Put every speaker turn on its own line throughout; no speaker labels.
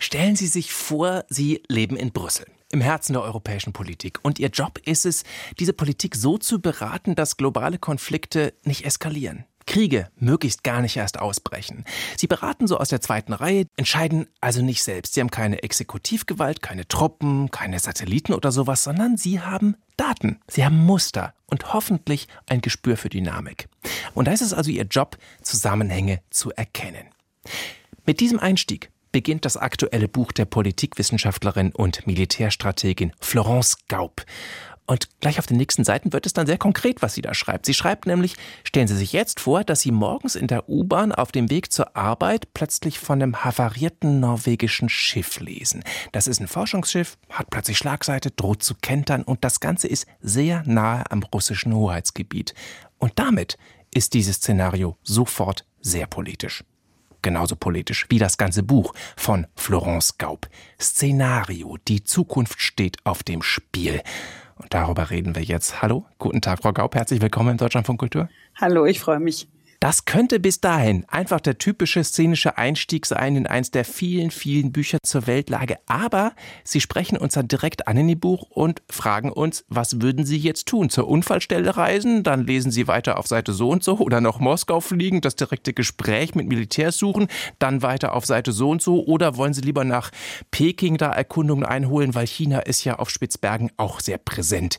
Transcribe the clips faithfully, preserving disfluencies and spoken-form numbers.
Stellen Sie sich vor, Sie leben in Brüssel, im Herzen der europäischen Politik. Und Ihr Job ist es, diese Politik so zu beraten, dass globale Konflikte nicht eskalieren. Kriege möglichst gar nicht erst ausbrechen. Sie beraten so aus der zweiten Reihe, entscheiden also nicht selbst. Sie haben keine Exekutivgewalt, keine Truppen, keine Satelliten oder sowas, sondern Sie haben Daten. Sie haben Muster und hoffentlich ein Gespür für Dynamik. Und da ist es also Ihr Job, Zusammenhänge zu erkennen. Mit diesem Einstieg beginnt das aktuelle Buch der Politikwissenschaftlerin und Militärstrategin Florence Gaub. Und gleich auf den nächsten Seiten wird es dann sehr konkret, was sie da schreibt. Sie schreibt nämlich, stellen Sie sich jetzt vor, dass Sie morgens in der U-Bahn auf dem Weg zur Arbeit plötzlich von einem havarierten norwegischen Schiff lesen. Das ist ein Forschungsschiff, hat plötzlich Schlagseite, droht zu kentern und das Ganze ist sehr nahe am russischen Hoheitsgebiet. Und damit ist dieses Szenario sofort sehr politisch. Genauso politisch wie das ganze Buch von Florence Gaub. Szenario, die Zukunft steht auf dem Spiel. Und darüber reden wir jetzt. Hallo, guten Tag, Frau Gaub. Herzlich willkommen im Deutschlandfunk Kultur.
Hallo, ich freue mich.
Das könnte bis dahin einfach der typische szenische Einstieg sein in eins der vielen, vielen Bücher zur Weltlage. Aber Sie sprechen uns dann direkt an in Ihr Buch und fragen uns, was würden Sie jetzt tun? Zur Unfallstelle reisen? Dann lesen Sie weiter auf Seite so und so oder nach Moskau fliegen, das direkte Gespräch mit Militärs suchen, dann weiter auf Seite so und so oder wollen Sie lieber nach Peking da Erkundungen einholen, weil China ist ja auf Spitzbergen auch sehr präsent.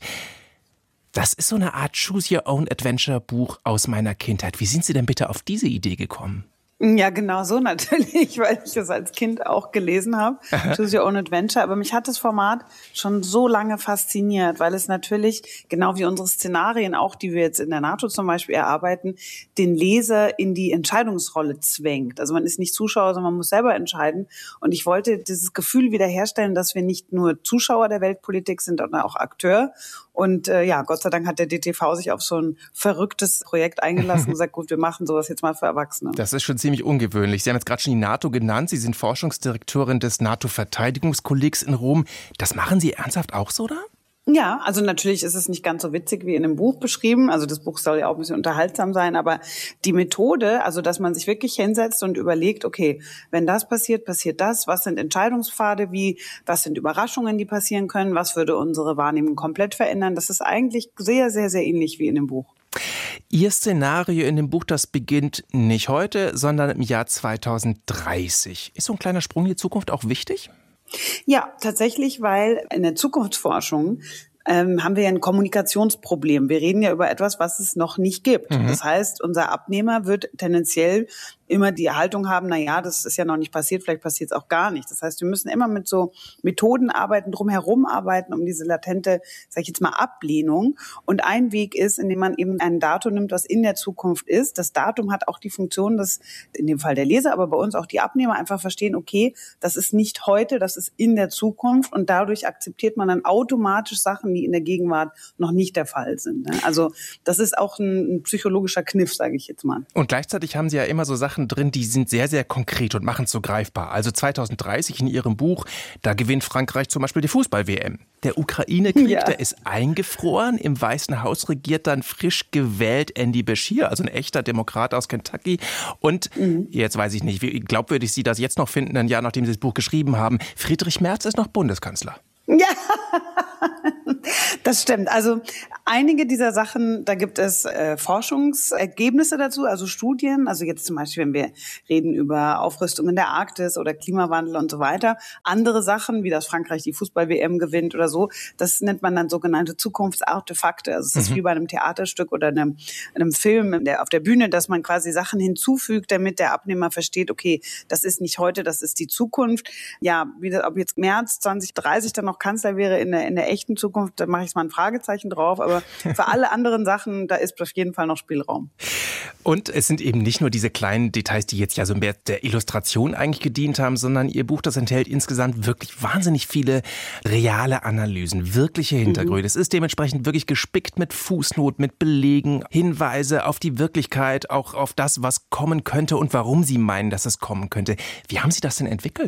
Das ist so eine Art Choose-Your-Own-Adventure-Buch aus meiner Kindheit. Wie sind Sie denn bitte auf diese Idee gekommen?
Ja, genau so natürlich, weil ich es als Kind auch gelesen habe, Choose Your Own Adventure. Aber mich hat das Format schon so lange fasziniert, weil es natürlich, genau wie unsere Szenarien, auch die wir jetzt in der NATO zum Beispiel erarbeiten, den Leser in die Entscheidungsrolle zwängt. Also man ist nicht Zuschauer, sondern man muss selber entscheiden. Und ich wollte dieses Gefühl wiederherstellen, dass wir nicht nur Zuschauer der Weltpolitik sind, sondern auch Akteur. Und äh, ja, Gott sei Dank hat der D T V sich auf so ein verrücktes Projekt eingelassen und gesagt, gut, wir machen sowas jetzt mal für Erwachsene.
Das ist schon ziemlich ungewöhnlich. Sie haben jetzt gerade schon die NATO genannt. Sie sind Forschungsdirektorin des NATO-Verteidigungskollegs in Rom. Das machen Sie ernsthaft auch so, oder?
Ja, also natürlich ist es nicht ganz so witzig wie in einem Buch beschrieben. Also das Buch soll ja auch ein bisschen unterhaltsam sein, aber die Methode, also dass man sich wirklich hinsetzt und überlegt, okay, wenn das passiert, passiert das. Was sind Entscheidungspfade? Wie, was sind Überraschungen, die passieren können? Was würde unsere Wahrnehmung komplett verändern? Das ist eigentlich sehr, sehr, sehr ähnlich wie in dem Buch.
Ihr Szenario in dem Buch, das beginnt nicht heute, sondern im Jahr zweitausenddreißig. Ist so ein kleiner Sprung in die Zukunft auch wichtig?
Ja, tatsächlich, weil in der Zukunftsforschung ähm, haben wir ja ein Kommunikationsproblem. Wir reden ja über etwas, was es noch nicht gibt. Mhm. Das heißt, unser Abnehmer wird tendenziell immer die Haltung haben, na ja, das ist ja noch nicht passiert, vielleicht passiert es auch gar nicht. Das heißt, wir müssen immer mit so Methoden arbeiten, drumherum arbeiten, um diese latente, sag ich jetzt mal, Ablehnung. Und ein Weg ist, indem man eben ein Datum nimmt, was in der Zukunft ist. Das Datum hat auch die Funktion, dass in dem Fall der Leser, aber bei uns auch die Abnehmer einfach verstehen, okay, das ist nicht heute, das ist in der Zukunft und dadurch akzeptiert man dann automatisch Sachen, die in der Gegenwart noch nicht der Fall sind. Also das ist auch ein, ein psychologischer Kniff, sage ich jetzt mal.
Und gleichzeitig haben Sie ja immer so Sachen drin, die sind sehr, sehr konkret und machen es so greifbar. Also zweitausenddreißig in Ihrem Buch, da gewinnt Frankreich zum Beispiel die Fußball-W M. Der Ukraine-Krieg, ja. Der ist eingefroren. Im Weißen Haus regiert dann frisch gewählt Andy Beshear, also ein echter Demokrat aus Kentucky. Und mhm. jetzt weiß ich nicht, wie glaubwürdig Sie das jetzt noch finden, ein Jahr nachdem Sie das Buch geschrieben haben. Friedrich Merz ist noch Bundeskanzler.
Ja, das stimmt. Also einige dieser Sachen, da gibt es äh, Forschungsergebnisse dazu, also Studien. Also jetzt zum Beispiel, wenn wir reden über Aufrüstung in der Arktis oder Klimawandel und so weiter. Andere Sachen, wie das Frankreich die Fußball-W M gewinnt oder so, das nennt man dann sogenannte Zukunftsartefakte. Also es ist mhm. wie bei einem Theaterstück oder einem, einem Film der, auf der Bühne, dass man quasi Sachen hinzufügt, damit der Abnehmer versteht, okay, das ist nicht heute, das ist die Zukunft. Ja, wie das, ob jetzt März zwanzig dreißig dann noch Kanzler wäre in der, in der echten Zukunft, da mache ich mal ein Fragezeichen drauf. Aber für alle anderen Sachen, da ist auf jeden Fall noch Spielraum.
Und es sind eben nicht nur diese kleinen Details, die jetzt ja so mehr der Illustration eigentlich gedient haben, sondern Ihr Buch, das enthält insgesamt wirklich wahnsinnig viele reale Analysen, wirkliche Hintergründe. Mhm. Es ist dementsprechend wirklich gespickt mit Fußnoten, mit Belegen, Hinweise auf die Wirklichkeit, auch auf das, was kommen könnte und warum Sie meinen, dass es kommen könnte. Wie haben Sie das denn entwickelt?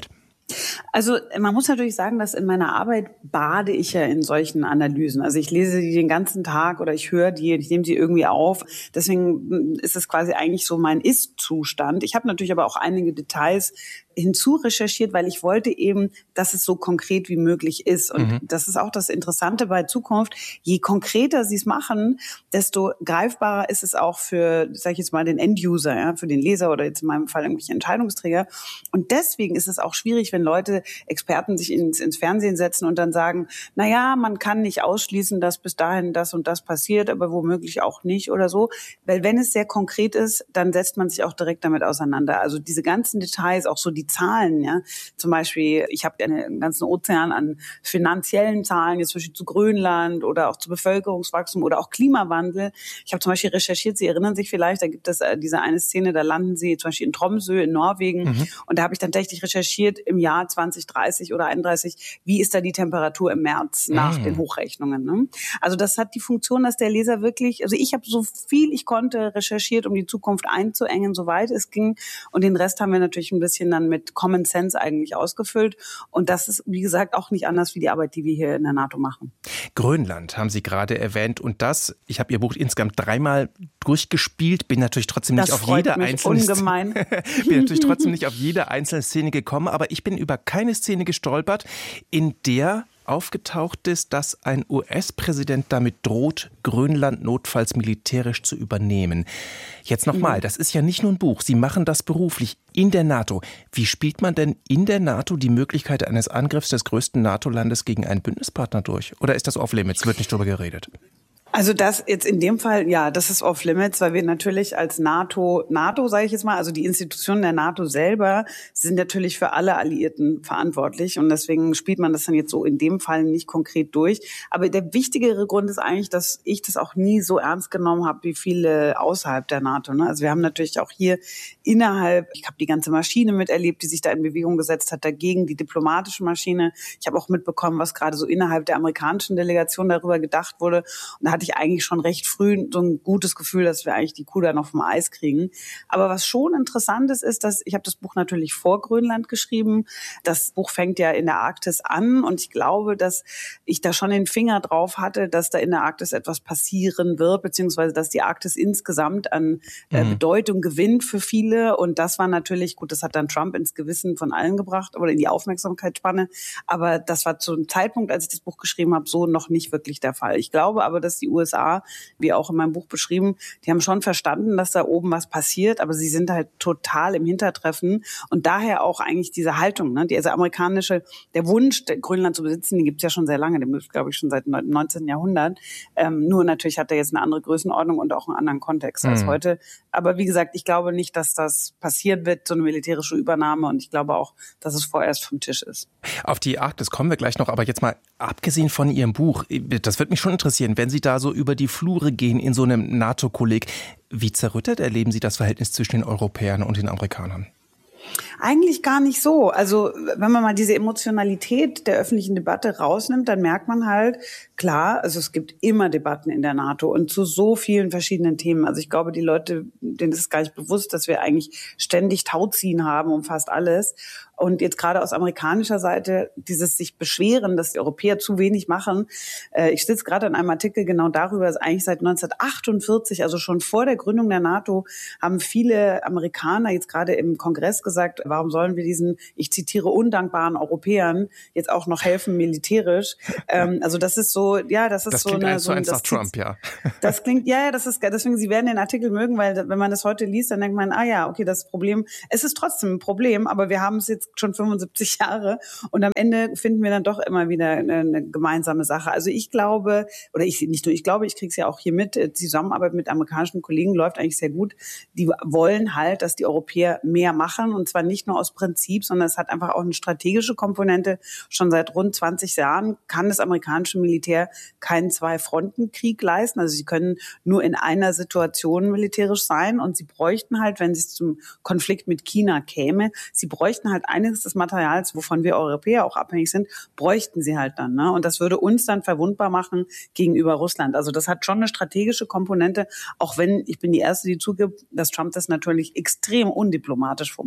Also man muss natürlich sagen, dass in meiner Arbeit bade ich ja in solchen Analysen. Also ich lese die den ganzen Tag oder ich höre die, ich nehme sie irgendwie auf. Deswegen ist es quasi eigentlich so mein Ist-Zustand. Ich habe natürlich aber auch einige Details hinzurecherchiert, weil ich wollte eben, dass es so konkret wie möglich ist. Und mhm. das ist auch das Interessante bei Zukunft. Je konkreter sie es machen, desto greifbarer ist es auch für, sag ich jetzt mal, den End-User, ja, für den Leser oder jetzt in meinem Fall irgendwelche Entscheidungsträger. Und deswegen ist es auch schwierig, wenn Leute, Experten sich ins, ins Fernsehen setzen und dann sagen, na ja, man kann nicht ausschließen, dass bis dahin das und das passiert, aber womöglich auch nicht oder so. Weil wenn es sehr konkret ist, dann setzt man sich auch direkt damit auseinander. Also diese ganzen Details, auch so die Zahlen, ja, zum Beispiel, ich habe einen ganzen Ozean an finanziellen Zahlen, jetzt zum Beispiel zu Grönland oder auch zu Bevölkerungswachstum oder auch Klimawandel. Ich habe zum Beispiel recherchiert, Sie erinnern sich vielleicht, da gibt es äh, diese eine Szene, da landen Sie zum Beispiel in Tromsø in Norwegen mhm. und da habe ich dann tatsächlich recherchiert im Jahr zwanzig dreißig oder einunddreißig, wie ist da die Temperatur im März nach mhm. den Hochrechnungen. Ne? Also das hat die Funktion, dass der Leser wirklich, also ich habe so viel ich konnte recherchiert, um die Zukunft einzuengen, soweit es ging, und den Rest haben wir natürlich ein bisschen dann mit mit Common Sense eigentlich ausgefüllt. Und das ist, wie gesagt, auch nicht anders wie die Arbeit, die wir hier in der NATO machen.
Grönland haben Sie gerade erwähnt. Und das, ich habe Ihr Buch insgesamt dreimal durchgespielt, bin natürlich trotzdem nicht
das
auf jede einzelne
ungemein.
bin natürlich trotzdem nicht auf jede einzelne Szene gekommen, aber ich bin über keine Szene gestolpert, in der aufgetaucht ist, dass ein U S-Präsident damit droht, Grönland notfalls militärisch zu übernehmen. Jetzt nochmal, das ist ja nicht nur ein Buch. Sie machen das beruflich in der NATO. Wie spielt man denn in der NATO die Möglichkeit eines Angriffs des größten NATO-Landes gegen einen Bündnispartner durch? Oder ist das off-limits? Wird nicht drüber geredet?
Also das jetzt in dem Fall, ja, das ist off-limits, weil wir natürlich als NATO, NATO sage ich jetzt mal, also die Institutionen der NATO selber sind natürlich für alle Alliierten verantwortlich und deswegen spielt man das dann jetzt so in dem Fall nicht konkret durch. Aber der wichtigere Grund ist eigentlich, dass ich das auch nie so ernst genommen habe wie viele außerhalb der NATO. Ne? Also wir haben natürlich auch hier innerhalb, ich habe die ganze Maschine miterlebt, die sich da in Bewegung gesetzt hat, dagegen die diplomatische Maschine. Ich habe auch mitbekommen, was gerade so innerhalb der amerikanischen Delegation darüber gedacht wurde. Und da hatte ich eigentlich schon recht früh so ein gutes Gefühl, dass wir eigentlich die Kuh da noch vom Eis kriegen. Aber was schon interessant ist, ist, dass ich habe das Buch natürlich vor Grönland geschrieben. Das Buch fängt ja in der Arktis an und ich glaube, dass ich da schon den Finger drauf hatte, dass da in der Arktis etwas passieren wird, beziehungsweise dass die Arktis insgesamt an äh, mhm. Bedeutung gewinnt für viele. Und das war natürlich, gut, das hat dann Trump ins Gewissen von allen gebracht oder in die Aufmerksamkeitsspanne. Aber das war zu einem Zeitpunkt, als ich das Buch geschrieben habe, so noch nicht wirklich der Fall. Ich glaube aber, dass die U S A, wie auch in meinem Buch beschrieben, die haben schon verstanden, dass da oben was passiert, aber sie sind halt total im Hintertreffen und daher auch eigentlich diese Haltung, ne, die also amerikanische, der Wunsch, Grönland zu besitzen, den gibt es ja schon sehr lange, den gibt es, glaube ich, schon seit dem neunzehnten Jahrhundert. Ähm, nur natürlich hat er jetzt eine andere Größenordnung und auch einen anderen Kontext mhm. als heute. Aber wie gesagt, ich glaube nicht, dass das passieren wird, so eine militärische Übernahme, und ich glaube auch, dass es vorerst vom Tisch ist.
Auf die Arktis kommen wir gleich noch, aber jetzt mal abgesehen von Ihrem Buch, das würde mich schon interessieren, wenn Sie da so über die Flure gehen in so einem NATO-Kolleg, wie zerrüttet erleben Sie das Verhältnis zwischen den Europäern und den Amerikanern?
Eigentlich gar nicht so. Also wenn man mal diese Emotionalität der öffentlichen Debatte rausnimmt, dann merkt man halt, klar, also es gibt immer Debatten in der NATO und zu so vielen verschiedenen Themen. Also ich glaube, die Leute, denen ist es gar nicht bewusst, dass wir eigentlich ständig Tauziehen haben um fast alles. Und jetzt gerade aus amerikanischer Seite dieses sich beschweren, dass die Europäer zu wenig machen. Ich sitze gerade an einem Artikel genau darüber, dass eigentlich seit neunzehnhundertachtundvierzig, also schon vor der Gründung der NATO, haben viele Amerikaner jetzt gerade im Kongress gesagt, warum sollen wir diesen, ich zitiere, undankbaren Europäern jetzt auch noch helfen militärisch? Also das ist so, ja, das ist
das
so
klingt
eine...
eins
so
zu eins nach Trump, ja.
Das klingt, ja, ja, das ist, deswegen, Sie werden den Artikel mögen, weil wenn man das heute liest, dann denkt man, ah ja, okay, das Problem, es ist trotzdem ein Problem, aber wir haben es jetzt schon fünfundsiebzig Jahre und am Ende finden wir dann doch immer wieder eine, eine gemeinsame Sache. Also ich glaube, oder ich nicht nur ich glaube, ich kriege es ja auch hier mit, die Zusammenarbeit mit amerikanischen Kollegen läuft eigentlich sehr gut. Die wollen halt, dass die Europäer mehr machen, und zwar nicht nur aus Prinzip, sondern es hat einfach auch eine strategische Komponente. Schon seit rund zwanzig Jahren kann das amerikanische Militär keinen Zwei-Fronten-Krieg leisten. Also sie können nur in einer Situation militärisch sein, und sie bräuchten halt, wenn es zum Konflikt mit China käme, sie bräuchten halt eines des Materials, wovon wir Europäer auch abhängig sind, bräuchten sie halt dann. Ne? Und das würde uns dann verwundbar machen gegenüber Russland. Also das hat schon eine strategische Komponente, auch wenn, ich bin die Erste, die zugibt, dass Trump das natürlich extrem undiplomatisch formuliert.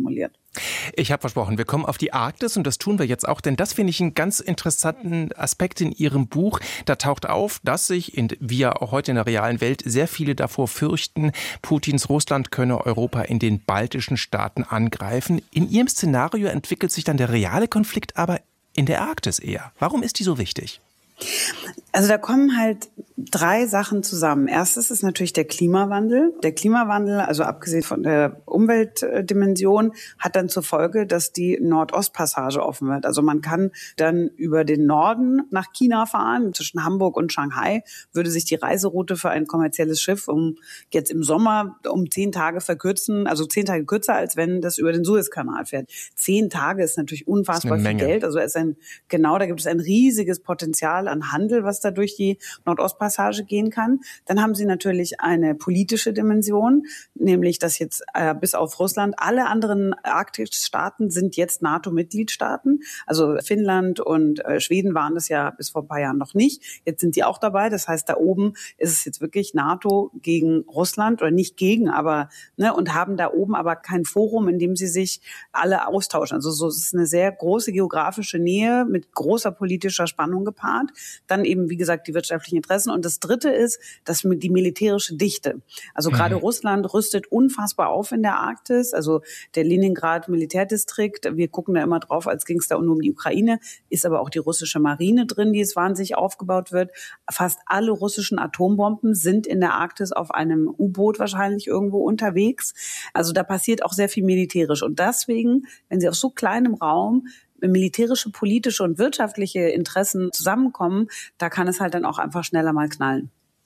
Ich habe versprochen, wir kommen auf die Arktis und das tun wir jetzt auch, denn das finde ich einen ganz interessanten Aspekt in Ihrem Buch. Da taucht auf, dass sich, in, wie ja auch heute in der realen Welt, sehr viele davor fürchten, Putins Russland könne Europa in den baltischen Staaten angreifen. In Ihrem Szenario entwickelt sich dann der reale Konflikt aber in der Arktis eher. Warum ist die so wichtig?
Also da kommen halt drei Sachen zusammen. Erstes ist natürlich der Klimawandel. Der Klimawandel, also abgesehen von der Umweltdimension, hat dann zur Folge, dass die Nordostpassage offen wird. Also man kann dann über den Norden nach China fahren. Zwischen Hamburg und Shanghai würde sich die Reiseroute für ein kommerzielles Schiff um jetzt im Sommer um zehn Tage verkürzen, also zehn Tage kürzer, als wenn das über den Suezkanal fährt. Zehn Tage ist natürlich unfassbar viel Geld. Also es ist ein, genau, da gibt es ein riesiges Potenzial an Handel, was da durch die Nordostpassage gehen kann. Dann haben sie natürlich eine politische Dimension, nämlich dass jetzt äh, bis auf Russland alle anderen Arktisstaaten sind jetzt NATO-Mitgliedstaaten. Also Finnland und äh, Schweden waren das ja bis vor ein paar Jahren noch nicht. Jetzt sind die auch dabei. Das heißt, da oben ist es jetzt wirklich NATO gegen Russland oder nicht gegen, aber ne, und haben da oben aber kein Forum, in dem sie sich alle austauschen. Also so es ist eine sehr große geografische Nähe mit großer politischer Spannung gepaart. Dann eben, wie gesagt, die wirtschaftlichen Interessen. Und das Dritte ist, dass die militärische Dichte. Also gerade mhm. Russland rüstet unfassbar auf in der Arktis. Also der Leningrad-Militärdistrikt, wir gucken da immer drauf, als ging es da nur um die Ukraine, ist aber auch die russische Marine drin, die es wahnsinnig aufgebaut wird. Fast alle russischen Atombomben sind in der Arktis auf einem U-Boot wahrscheinlich irgendwo unterwegs. Also da passiert auch sehr viel militärisch. Und deswegen, wenn Sie auf so kleinem Raum militärische, politische und wirtschaftliche Interessen zusammenkommen, da kann es halt dann auch einfach schneller mal knallen.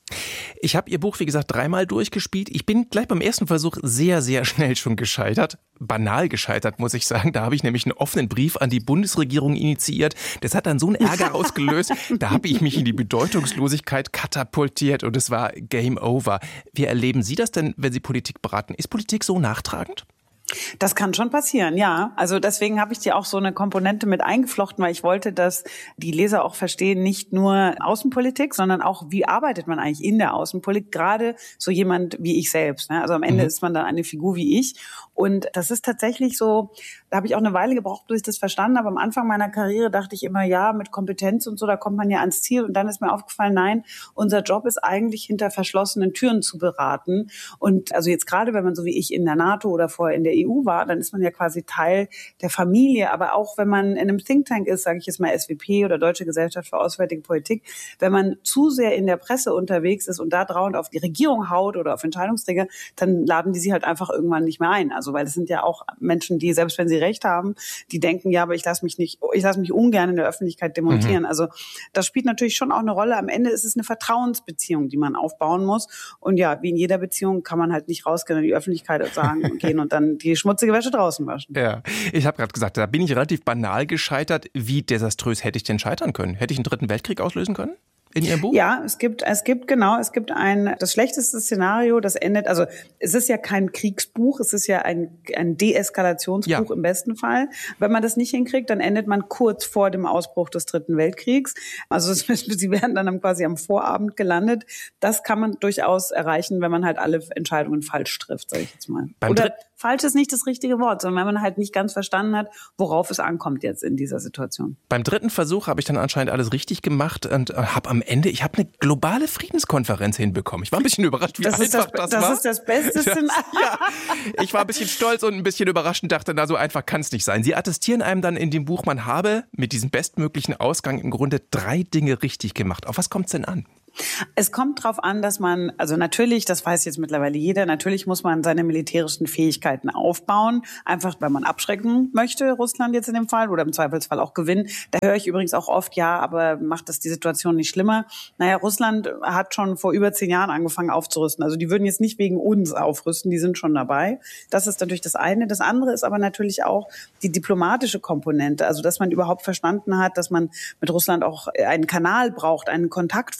Ich habe Ihr Buch, wie gesagt, dreimal durchgespielt. Ich bin gleich beim ersten Versuch sehr, sehr schnell schon gescheitert. Banal gescheitert, muss ich sagen. Da habe ich nämlich einen offenen Brief an die Bundesregierung initiiert. Das hat dann so einen Ärger ausgelöst. Da habe ich mich in die Bedeutungslosigkeit katapultiert und es war Game Over. Wie erleben Sie das denn, wenn Sie Politik beraten? Ist Politik so nachtragend?
Das kann schon passieren, ja. Also deswegen habe ich dir auch so eine Komponente mit eingeflochten, weil ich wollte, dass die Leser auch verstehen, nicht nur Außenpolitik, sondern auch, wie arbeitet man eigentlich in der Außenpolitik, gerade so jemand wie ich selbst. Ne? Also am Ende mhm. ist man dann eine Figur wie ich. Und das ist tatsächlich so, da habe ich auch eine Weile gebraucht, bis ich das verstanden habe. Am Anfang meiner Karriere dachte ich immer, ja, mit Kompetenz und so, da kommt man ja ans Ziel. Und dann ist mir aufgefallen, nein, unser Job ist eigentlich hinter verschlossenen Türen zu beraten. Und also jetzt gerade, wenn man so wie ich in der NATO oder vorher in der E U war, dann ist man ja quasi Teil der Familie. Aber auch wenn man in einem Think Tank ist, sage ich jetzt mal S W P oder Deutsche Gesellschaft für Auswärtige Politik, wenn man zu sehr in der Presse unterwegs ist und da dauernd auf die Regierung haut oder auf Entscheidungsträger, dann laden die sie halt einfach irgendwann nicht mehr ein. Also weil es sind ja auch Menschen, die, selbst wenn sie Recht haben, die denken, ja, aber ich lasse mich nicht, ich lasse mich ungern in der Öffentlichkeit demontieren. Mhm. Also das spielt natürlich schon auch eine Rolle. Am Ende ist es eine Vertrauensbeziehung, die man aufbauen muss. Und ja, wie in jeder Beziehung kann man halt nicht rausgehen in die Öffentlichkeit und sagen und gehen und dann die schmutzige Wäsche draußen waschen.
Ja, ich habe gerade gesagt, da bin ich relativ banal gescheitert. Wie desaströs hätte ich denn scheitern können? Hätte ich einen dritten Weltkrieg auslösen können? In Ihrem Buch?
Ja, es gibt, es gibt, genau, es gibt ein, das schlechteste Szenario, das endet, also, es ist ja kein Kriegsbuch, es ist ja ein, ein Deeskalationsbuch ja. im besten Fall. Wenn man das nicht hinkriegt, dann endet man kurz vor dem Ausbruch des Dritten Weltkriegs. Also, sie werden dann quasi am Vorabend gelandet. Das kann man durchaus erreichen, wenn man halt alle Entscheidungen falsch trifft, sage ich jetzt mal.
Beim
Oder falsch ist nicht das richtige Wort, sondern wenn man halt nicht ganz verstanden hat, worauf es ankommt jetzt in dieser Situation.
Beim dritten Versuch habe ich dann anscheinend alles richtig gemacht und habe am Ende, ich habe eine globale Friedenskonferenz hinbekommen. Ich war ein bisschen überrascht, wie
das
einfach
das,
das,
das
war.
Das ist das beste Szenario.
Ja, ich war ein bisschen stolz und ein bisschen überrascht und dachte, na, so einfach kann es nicht sein. Sie attestieren einem dann in dem Buch, man habe mit diesem bestmöglichen Ausgang im Grunde drei Dinge richtig gemacht. Auf was kommt es denn an?
Es kommt drauf an, dass man, also natürlich, das weiß jetzt mittlerweile jeder, natürlich muss man seine militärischen Fähigkeiten aufbauen, einfach weil man abschrecken möchte, Russland jetzt in dem Fall, oder im Zweifelsfall auch gewinnen. Da höre ich übrigens auch oft, ja, aber macht das die Situation nicht schlimmer? Naja, Russland hat schon vor über zehn Jahren angefangen aufzurüsten. Also die würden jetzt nicht wegen uns aufrüsten, die sind schon dabei. Das ist natürlich das eine. Das andere ist aber natürlich auch die diplomatische Komponente, also dass man überhaupt verstanden hat, dass man mit Russland auch einen Kanal braucht, eine Kontaktform, ohne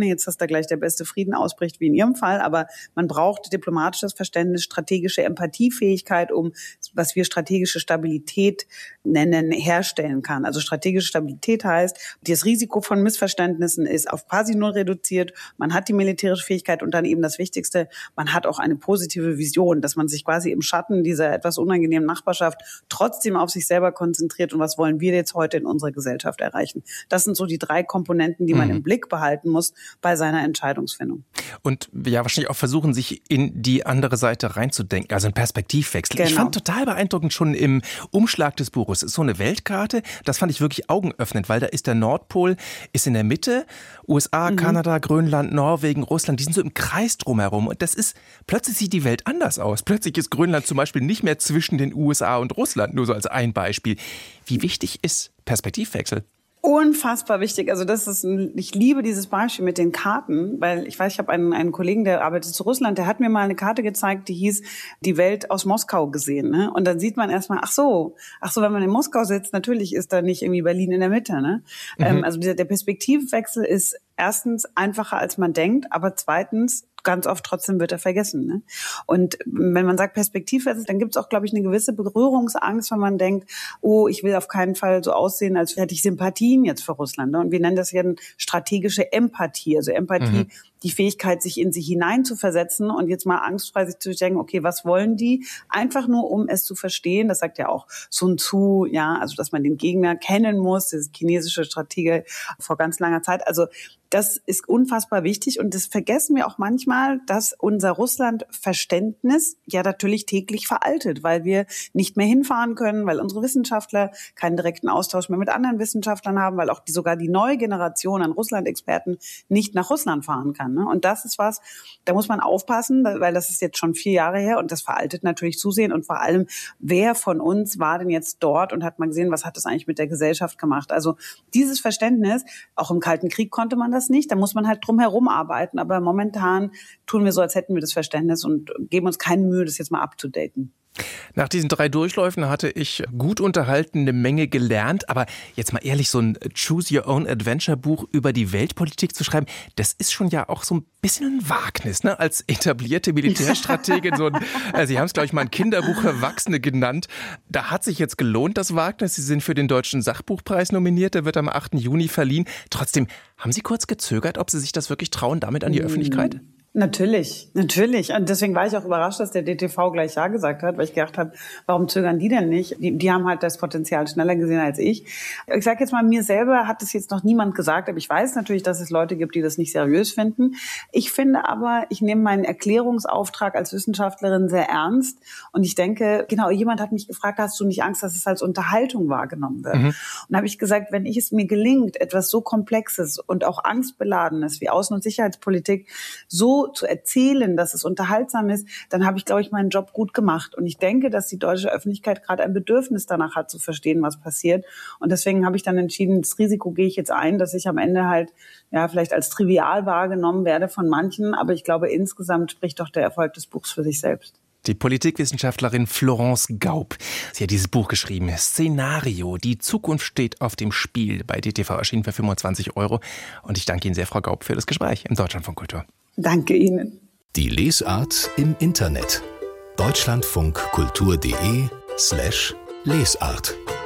ohne jetzt, dass da gleich der beste Frieden ausbricht, wie in Ihrem Fall. Aber man braucht diplomatisches Verständnis, strategische Empathiefähigkeit, um, was wir strategische Stabilität nennen, herstellen kann. Also strategische Stabilität heißt, das Risiko von Missverständnissen ist auf quasi null reduziert. Man hat die militärische Fähigkeit und dann eben das Wichtigste, man hat auch eine positive Vision, dass man sich quasi im Schatten dieser etwas unangenehmen Nachbarschaft trotzdem auf sich selber konzentriert und was wollen wir jetzt heute in unserer Gesellschaft erreichen. Das sind so die drei Komponenten, die man mhm. im Blick behalten muss bei seiner Entscheidungsfindung.
Und ja, wahrscheinlich auch versuchen, sich in die andere Seite reinzudenken, also ein Perspektivwechsel. Genau. Ich fand total beeindruckend schon im Umschlag des Buches. Es ist so eine Weltkarte, das fand ich wirklich augenöffnend, weil da ist der Nordpol, ist in der Mitte, U S A, mhm. Kanada, Grönland, Norwegen, Russland, die sind so im Kreis drumherum. Und das ist, plötzlich sieht die Welt anders aus. Plötzlich ist Grönland zum Beispiel nicht mehr zwischen den U S A und Russland, nur so als ein Beispiel. Wie wichtig ist Perspektivwechsel?
Unfassbar wichtig. Also das ist, ein, ich liebe dieses Beispiel mit den Karten, weil ich weiß, ich habe einen, einen Kollegen, der arbeitet zu Russland, der hat mir mal eine Karte gezeigt, die hieß die Welt aus Moskau gesehen. Ne? Und dann sieht man erstmal, ach so, ach so, wenn man in Moskau sitzt, natürlich ist da nicht irgendwie Berlin in der Mitte. Ne? Mhm. Ähm, also der, der Perspektivwechsel ist erstens einfacher, als man denkt, aber zweitens ganz oft trotzdem wird er vergessen. Ne? Und wenn man sagt Perspektivwechsel, dann gibt es auch, glaube ich, eine gewisse Berührungsangst, wenn man denkt, oh, ich will auf keinen Fall so aussehen, als hätte ich Sympathien jetzt für Russland. Ne? Und wir nennen das ja strategische Empathie. Also Empathie, mhm. die Fähigkeit, sich in sich hineinzuversetzen und jetzt mal angstfrei sich zu denken, okay, was wollen die? Einfach nur, um es zu verstehen. Das sagt ja auch Sun Tzu, ja, also dass man den Gegner kennen muss, das chinesische Stratege vor ganz langer Zeit. Also das ist unfassbar wichtig und das vergessen wir auch manchmal, dass unser Russland-Verständnis ja natürlich täglich veraltet, weil wir nicht mehr hinfahren können, weil unsere Wissenschaftler keinen direkten Austausch mehr mit anderen Wissenschaftlern haben, weil auch die, sogar die neue Generation an Russland-Experten nicht nach Russland fahren kann. Ne? Und das ist was, da muss man aufpassen, weil das ist jetzt schon vier Jahre her und das veraltet natürlich zusehen und vor allem, wer von uns war denn jetzt dort und hat mal gesehen, was hat das eigentlich mit der Gesellschaft gemacht? Also dieses Verständnis, auch im Kalten Krieg konnte man das nicht, da muss man halt drum herum arbeiten, aber momentan tun wir so, als hätten wir das Verständnis und geben uns keine Mühe, das jetzt mal up-to-daten.
Nach diesen drei Durchläufen hatte ich gut unterhalten, eine Menge gelernt. Aber jetzt mal ehrlich, so ein Choose-Your-Own-Adventure-Buch über die Weltpolitik zu schreiben, das ist schon ja auch so ein bisschen ein Wagnis, ne? Als etablierte Militärstrategin. So ein, also Sie haben es, glaube ich, mal ein Kinderbuch für Erwachsene genannt. Da hat sich jetzt gelohnt, das Wagnis. Sie sind für den Deutschen Sachbuchpreis nominiert. Der wird am achten Juni verliehen. Trotzdem, haben Sie kurz gezögert, ob Sie sich das wirklich trauen, damit an die Öffentlichkeit?
Natürlich, natürlich. Und deswegen war ich auch überrascht, dass der D T V gleich Ja gesagt hat, weil ich gedacht habe, warum zögern die denn nicht? Die, die haben halt das Potenzial schneller gesehen als ich. Ich sage jetzt mal, mir selber hat es jetzt noch niemand gesagt, aber ich weiß natürlich, dass es Leute gibt, die das nicht seriös finden. Ich finde aber, ich nehme meinen Erklärungsauftrag als Wissenschaftlerin sehr ernst und ich denke, genau, jemand hat mich gefragt, hast du nicht Angst, dass es als Unterhaltung wahrgenommen wird? Mhm. Und da habe ich gesagt, wenn ich es mir gelingt, etwas so Komplexes und auch Angstbeladenes wie Außen- und Sicherheitspolitik so zu erzählen, dass es unterhaltsam ist, dann habe ich, glaube ich, meinen Job gut gemacht. Und ich denke, dass die deutsche Öffentlichkeit gerade ein Bedürfnis danach hat, zu verstehen, was passiert. Und deswegen habe ich dann entschieden, das Risiko gehe ich jetzt ein, dass ich am Ende halt ja vielleicht als trivial wahrgenommen werde von manchen. Aber ich glaube, insgesamt spricht doch der Erfolg des Buchs für sich selbst.
Die Politikwissenschaftlerin Florence Gaub. Sie hat dieses Buch geschrieben, Szenario, die Zukunft steht auf dem Spiel, bei D T V erschienen für fünfundzwanzig Euro. Und ich danke Ihnen sehr, Frau Gaub, für das Gespräch im Deutschlandfunk Kultur.
Danke Ihnen.
Die Lesart im Internet. deutschlandfunkkultur.de slash Lesart.